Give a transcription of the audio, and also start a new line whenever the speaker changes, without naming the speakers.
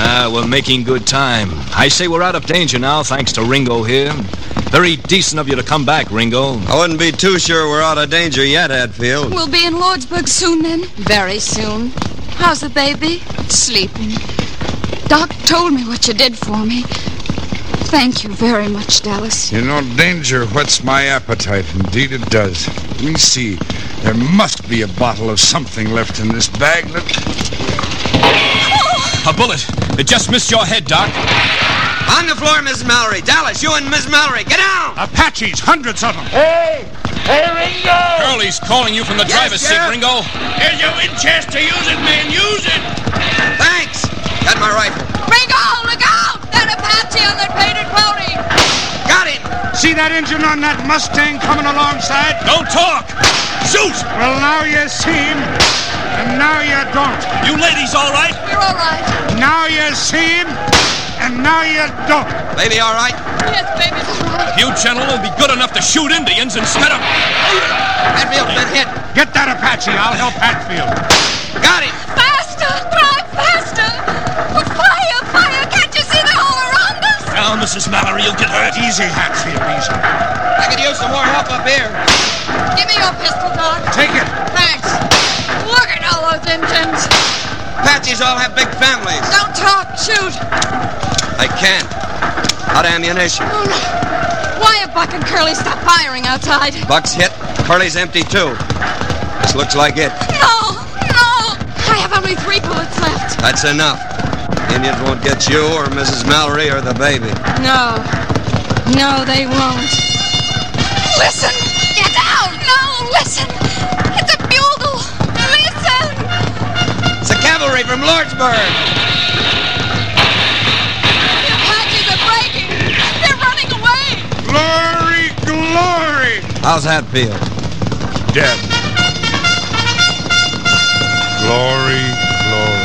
We're making good time. I say we're out of danger now, thanks to Ringo here. Very decent of you to come back, Ringo.
I wouldn't be too sure we're out of danger yet, Hatfield.
We'll be in Lordsburg soon, then. Very soon. How's the baby? Sleeping. Doc told me what you did for me. Thank you very much, Dallas.
You know, danger whets my appetite. Indeed it does. Let me see. There must be a bottle of something left in this bag.
A bullet. It just missed your head, Doc.
On the floor, Miss Mallory. Dallas, you and Miss Mallory, get down!
Apaches, hundreds of them.
Hey, Ringo!
Curly's calling you from the driver's seat, Ringo.
Here's your Winchester. Use it, man. Use it.
Thanks. Got my rifle.
Ringo, look out! That Apache on that painted pony!
Got him.
See that engine on that Mustang coming alongside?
Don't talk! Shoot!
Well, now you see him, and now you don't.
You ladies all right?
We're all right.
Now you see him, and now you don't.
Baby, all right?
Yes, baby's all right.
You gentlemen will be good enough to shoot Indians instead of...
Hatfield's been hit.
Get that Apache. I'll help Hatfield.
Got him.
Faster! Drive faster! Fire! Fire! Can't you see they're all around us?
Now, Mrs. Mallory, you'll get hurt.
Easy, Hatfield, easy.
I could use some more help up here.
Give me your pistol, Doc.
Take it.
Thanks. Look at all those Indians.
Apaches all have big families.
Don't talk. Shoot.
I can't. Out of ammunition.
Oh, no. Why have Buck and Curly stopped firing outside?
Buck's hit. Curly's empty, too. This looks like it.
No! No! I have only 3 bullets left.
That's enough. Indians won't get you or Mrs. Mallory or the baby.
No. No, they won't. Listen! Get out! No, listen! It's a bugle! Listen!
It's the cavalry from Lordsburg.
The Apaches are breaking! They're running away!
Glory, glory.
How's Hatfield?
Dead.